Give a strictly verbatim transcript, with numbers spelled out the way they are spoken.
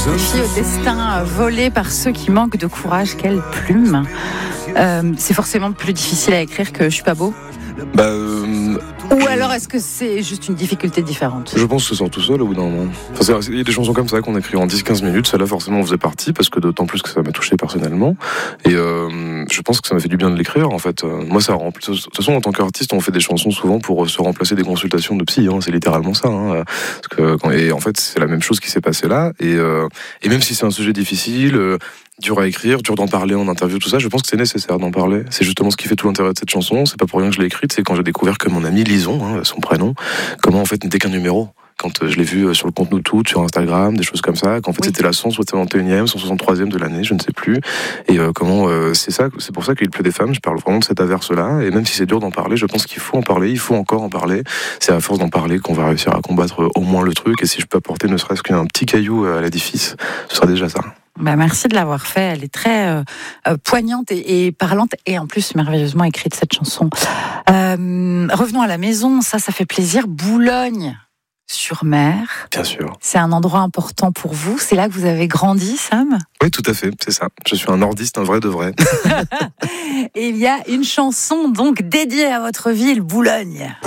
Fille au destin volé par ceux qui manquent de courage, quelle plume. Euh, c'est forcément plus difficile à écrire que Je suis pas beau. Bah, euh, Ou alors est-ce que c'est juste une difficulté différente? je pense que ça sort tout seul au bout d'un moment. Enfin, c'est- il y a des chansons comme ça qu'on écrit en dix quinze minutes, celle-là forcément on faisait partie, parce que d'autant plus que ça m'a touché personnellement. Et euh, je pense que ça m'a fait du bien de l'écrire en fait. Euh, Moi ça remplit. De toute façon en tant qu'artiste on fait des chansons souvent pour se remplacer des consultations de psy, hein, c'est littéralement ça. Hein, parce que, quand- et en fait c'est la même chose qui s'est passé là. Et, euh, et même si c'est un sujet difficile, euh, dur à écrire, dur d'en parler en interview, tout ça, je pense que c'est nécessaire d'en parler. C'est justement ce qui fait tout l'intérêt de cette chanson. C'est pas pour rien que je l'ai écrite, c'est quand j'ai découvert que mon ami Lison, hein, son prénom, comment en fait n'était qu'un numéro. Quand euh, je l'ai vu euh, sur le compte Nous Toutes, sur Instagram, des choses comme ça, qu'en fait Oui. c'était la cent soixante et unième, cent soixante-troisième de l'année, je ne sais plus. Et euh, comment euh, c'est ça, c'est pour ça qu'il pleut des femmes. Je parle vraiment de cet averse-là. Et même si c'est dur d'en parler, je pense qu'il faut en parler, il faut encore en parler. C'est à force d'en parler qu'on va réussir à combattre euh, au moins le truc. Et si je peux apporter ne serait-ce qu'un petit caillou euh, à l'édifice, ce sera déjà ça. Bah, merci de l'avoir fait. Elle est très euh, euh, poignante et, et parlante et en plus merveilleusement écrite cette chanson. Euh, revenons à la maison. Ça, ça fait plaisir. Boulogne-sur-Mer. Bien sûr. C'est un endroit important pour vous. C'est là que vous avez grandi, Sam. Oui, tout à fait, c'est ça. Je suis un nordiste, un vrai de vrai. Et il y a une chanson donc dédiée à votre ville, Boulogne.